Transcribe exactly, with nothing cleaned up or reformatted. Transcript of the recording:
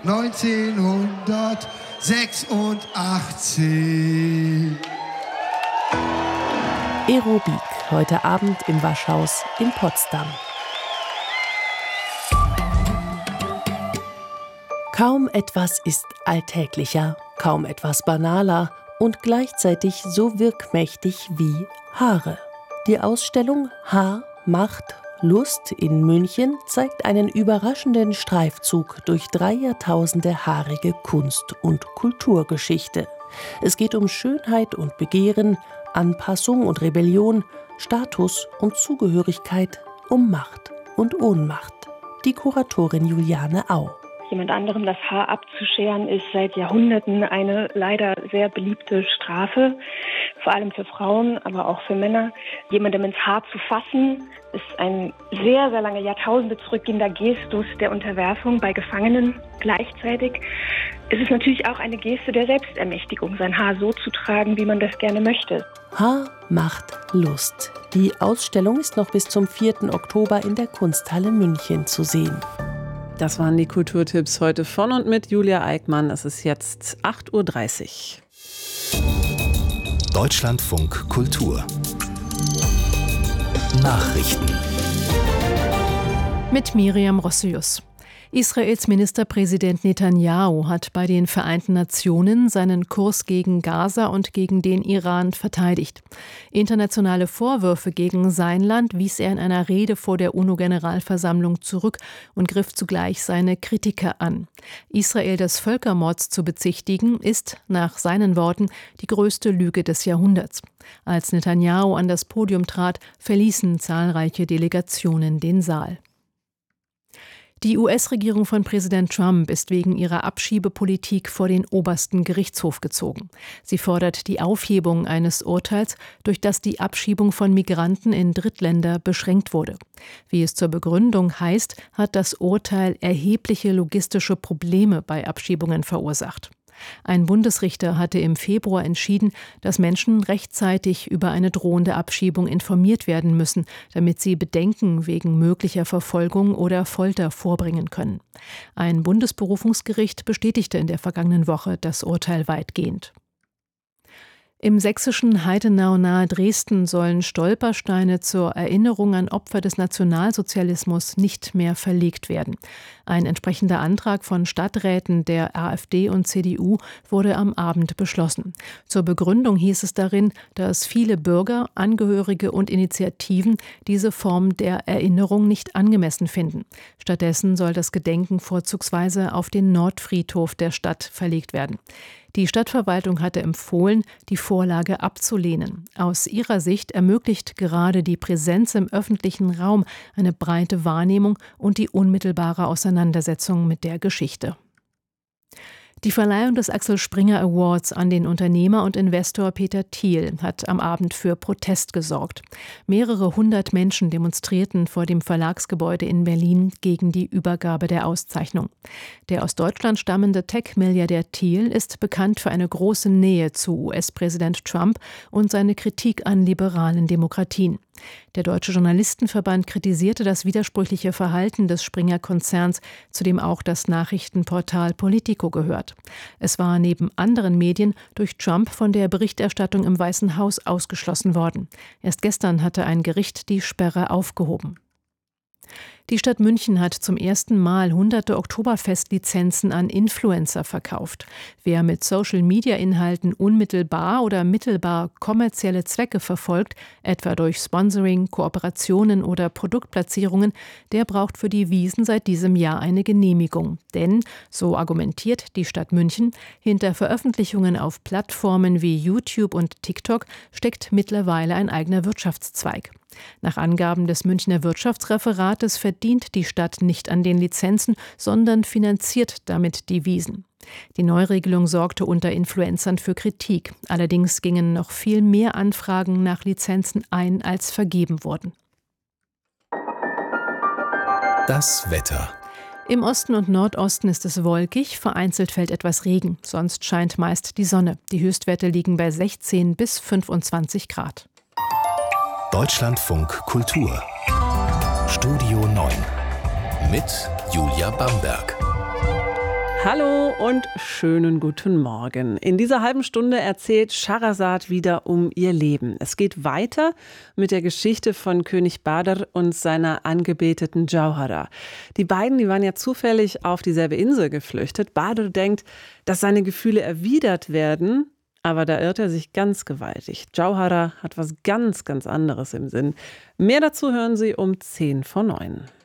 neunzehnhundertsechsundachtzig. Aerobik, heute Abend im Waschhaus in Potsdam. Kaum etwas ist alltäglicher, kaum etwas banaler und gleichzeitig so wirkmächtig wie Haare. Die Ausstellung Haar macht Lust in München zeigt einen überraschenden Streifzug durch drei Jahrtausende haarige Kunst- und Kulturgeschichte. Es geht um Schönheit und Begehren, Anpassung und Rebellion, Status und Zugehörigkeit, um Macht und Ohnmacht. Die Kuratorin Juliane Au. Jemand anderem das Haar abzuscheren ist seit Jahrhunderten eine leider sehr beliebte Strafe, vor allem für Frauen, aber auch für Männer. Jemandem ins Haar zu fassen, ist ein sehr, sehr lange Jahrtausende zurückgehender Gestus der Unterwerfung bei Gefangenen. Gleichzeitig ist es natürlich auch eine Geste der Selbstermächtigung, sein Haar so zu tragen, wie man das gerne möchte. Haar macht Lust. Die Ausstellung ist noch bis zum vierten Oktober in der Kunsthalle München zu sehen. Das waren die Kulturtipps heute von und mit Julia Eickmann. Es ist jetzt acht Uhr dreißig. Deutschlandfunk Kultur. Nachrichten. Mit Miriam Rossius. Israels Ministerpräsident Netanyahu hat bei den Vereinten Nationen seinen Kurs gegen Gaza und gegen den Iran verteidigt. Internationale Vorwürfe gegen sein Land wies er in einer Rede vor der UNO-Generalversammlung zurück und griff zugleich seine Kritiker an. Israel des Völkermords zu bezichtigen, ist, nach seinen Worten, die größte Lüge des Jahrhunderts. Als Netanyahu an das Podium trat, verließen zahlreiche Delegationen den Saal. Die U S-Regierung von Präsident Trump ist wegen ihrer Abschiebepolitik vor den obersten Gerichtshof gezogen. Sie fordert die Aufhebung eines Urteils, durch das die Abschiebung von Migranten in Drittländer beschränkt wurde. Wie es zur Begründung heißt, hat das Urteil erhebliche logistische Probleme bei Abschiebungen verursacht. Ein Bundesrichter hatte im Februar entschieden, dass Menschen rechtzeitig über eine drohende Abschiebung informiert werden müssen, damit sie Bedenken wegen möglicher Verfolgung oder Folter vorbringen können. Ein Bundesberufungsgericht bestätigte in der vergangenen Woche das Urteil weitgehend. Im sächsischen Heidenau nahe Dresden sollen Stolpersteine zur Erinnerung an Opfer des Nationalsozialismus nicht mehr verlegt werden. Ein entsprechender Antrag von Stadträten der AfD und C D U wurde am Abend beschlossen. Zur Begründung hieß es darin, dass viele Bürger, Angehörige und Initiativen diese Form der Erinnerung nicht angemessen finden. Stattdessen soll das Gedenken vorzugsweise auf den Nordfriedhof der Stadt verlegt werden. Die Stadtverwaltung hatte empfohlen, die Vorlage abzulehnen. Aus ihrer Sicht ermöglicht gerade die Präsenz im öffentlichen Raum eine breite Wahrnehmung und die unmittelbare Auseinandersetzung mit der Geschichte. Die Verleihung des Axel Springer Awards an den Unternehmer und Investor Peter Thiel hat am Abend für Protest gesorgt. Mehrere hundert Menschen demonstrierten vor dem Verlagsgebäude in Berlin gegen die Übergabe der Auszeichnung. Der aus Deutschland stammende Tech-Milliardär Thiel ist bekannt für eine große Nähe zu U S-Präsident Trump und seine Kritik an liberalen Demokratien. Der Deutsche Journalistenverband kritisierte das widersprüchliche Verhalten des Springer-Konzerns, zu dem auch das Nachrichtenportal Politico gehört. Es war neben anderen Medien durch Trump von der Berichterstattung im Weißen Haus ausgeschlossen worden. Erst gestern hatte ein Gericht die Sperre aufgehoben. Die Stadt München hat zum ersten Mal hunderte Oktoberfestlizenzen an Influencer verkauft. Wer mit Social-Media-Inhalten unmittelbar oder mittelbar kommerzielle Zwecke verfolgt, etwa durch Sponsoring, Kooperationen oder Produktplatzierungen, der braucht für die Wiesn seit diesem Jahr eine Genehmigung. Denn, so argumentiert die Stadt München, hinter Veröffentlichungen auf Plattformen wie YouTube und TikTok steckt mittlerweile ein eigener Wirtschaftszweig. Nach Angaben des Münchner Wirtschaftsreferates verdient die Stadt nicht an den Lizenzen, sondern finanziert damit die Wiesn. Die Neuregelung sorgte unter Influencern für Kritik. Allerdings gingen noch viel mehr Anfragen nach Lizenzen ein, als vergeben wurden. Das Wetter. Im Osten und Nordosten ist es wolkig, vereinzelt fällt etwas Regen. Sonst scheint meist die Sonne. Die Höchstwerte liegen bei sechzehn bis fünfundzwanzig Grad. Deutschlandfunk Kultur. Studio neun mit Julia Bamberg. Hallo und schönen guten Morgen. In dieser halben Stunde erzählt Shahrazad wieder um ihr Leben. Es geht weiter mit der Geschichte von König Badr und seiner angebeteten Jauhara. Die beiden, die waren ja zufällig auf dieselbe Insel geflüchtet. Badr denkt, dass seine Gefühle erwidert werden, aber da irrt er sich ganz gewaltig. Jauhara hat was ganz, ganz anderes im Sinn. Mehr dazu hören Sie um zehn vor neun.